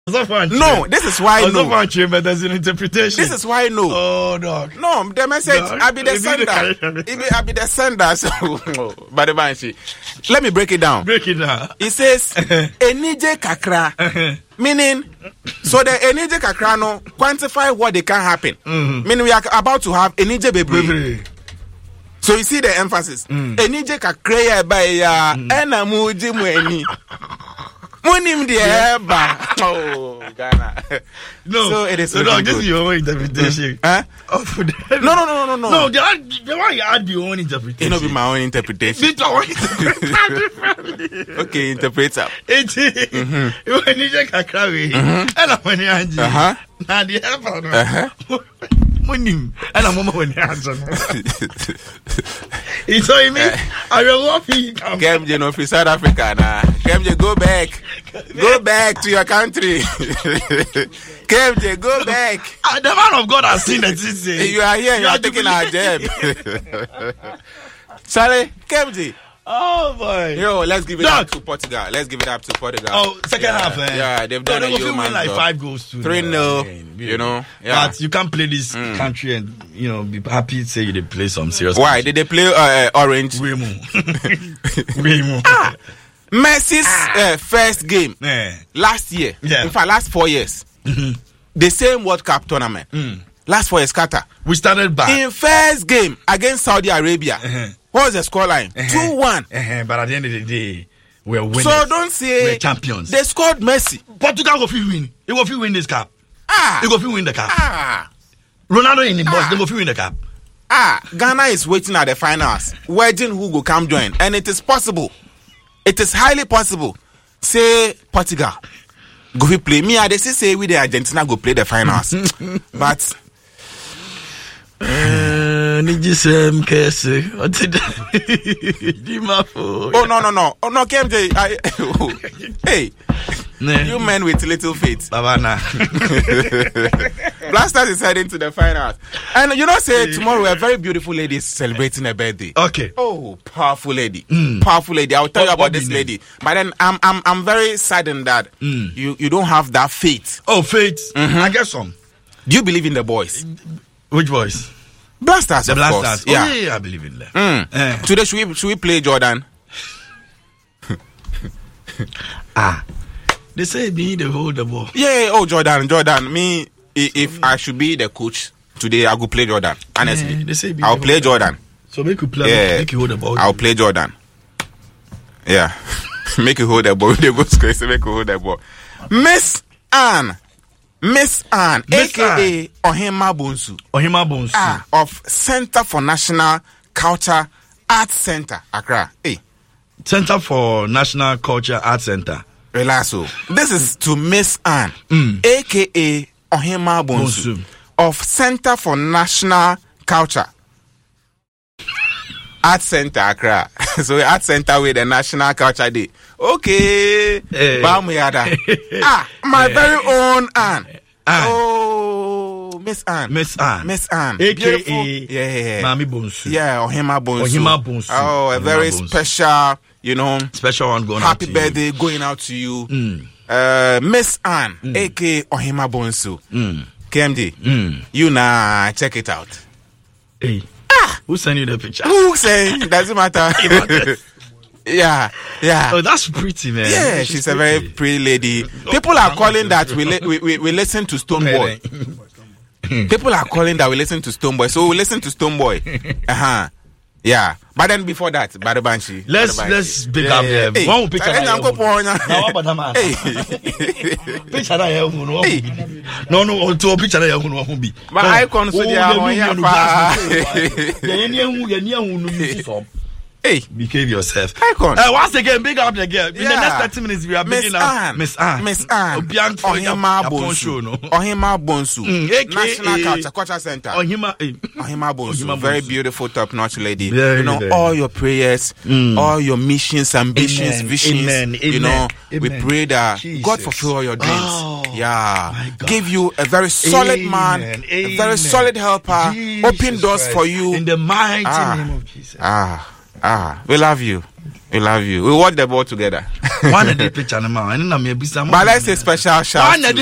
No, this is why no. But there's an interpretation. This is why no. Oh, dog. No, the message, I be the sender. I be the sender. So, but the banshee. Let me break it down. Break it down. It says, Enije kakra. Meaning, so the Enije kakra no quantify what they can happen. Meaning we are about to have Enije baby. So you see the emphasis. Enije kakra ya ba ya ena muji mweni. Munim the eba. Oh, Ghana. No, so it is. So no, this is your own interpretation. Huh? No. No, the one you add your own interpretation. It not be my own interpretation. Okay, interpreter. You Enije kakra we. Ena mweni anji. Na the eba no. Munim. Ena mama mweni anji. It's all you mean. I will love you. KMJ no free South Africa na. KMJ go back. Go back to your country. KMJ go back. The man of God has seen the thing. You are here. You are taking our job. Sorry, KMJ. Oh boy. Yo, let's give it up to Portugal. Let's give it up to Portugal. Oh, second half. Yeah, they've done a yeoman's like job. 5 goals to 3-0. You know. Yeah. But you can't play this country and be happy to say they play some serious. Why country. did they play Orange? Way more. Messi's first game last year. Yeah. In fact, last 4 years. The same World Cup tournament. Last 4 years, Qatar. We started back. In first game against Saudi Arabia. What was the scoreline? 2-1. But at the end of the day, we're winners. So don't say we're champions. They scored Messi. Portugal go win. They go win this cup. They go win the cup. Ronaldo in the boss. They go win the cup. Ghana is waiting at the finals. Waiting who go come join, and it is possible. It is highly possible. Say Portugal go play. Me, they say we the Argentina go play the finals, but. Oh no, KMJ. Hey, you men with little faith. Blasters is heading to the finals, and say tomorrow a very beautiful lady is celebrating her birthday. Okay. Oh, powerful lady, powerful lady. I'll tell you about this lady, but then I'm very saddened that you don't have that faith. Oh, faith. I get some. Do you believe in the boys? Which boys? Blasters, the of Blasters. course. Oh, yeah, I believe in them. Today, should we play Jordan? They say me to hold the ball. Yeah. Oh, Jordan. Me, if I should be the coach today, I go play Jordan. Honestly, they say I'll play Jordan. So make you play. Make you hold the ball. I'll play Jordan. Yeah, make you hold the ball. They go square. So make you hold the ball. Miss Anne, aka Ohima Bonsu. Of Center for National Culture Arts Center, Accra. Hey. Center for National Culture Arts Center. Relaxo. This is to Miss Anne, aka Ohima Bonsu, of Center for National Culture Arts Center, Accra. So Arts Center with the National Culture Day. Okay. My very own Anne. Oh, Miss Anne. AKA Mami Bonsu. Yeah, Ohima Bonsu. Oh, a very special, special one going happy birthday going out to you. Miss Anne, aka Ohima Bonsu. KMD, you check it out. Hey. Who sent you the picture? Who sent? Doesn't matter. Yeah. Oh, that's pretty, man. Yeah, she's a very pretty lady. People are calling that we listen to Stonebwoy. People are calling that we listen to Stonebwoy. So we listen to Stonebwoy. Yeah. But then before that, Badabanshi. Let's big up them. One picture. No, to a picture. But icons with Hey, behave yourself. Icon. Once again, big up the girl. In the next 30 minutes, we are beginning up. Miss Anne. Ohima Bonsu. National Culture Center. Ohima Bonsu. Very beautiful, top-notch lady. All your prayers, all your missions, ambitions, visions. We pray that God fulfill all your dreams. Give you a very solid man, a very solid helper, open doors for you. In the mighty name of Jesus. We love you. We love you. We watch the ball together. One of the picture, man. But let's say special shout.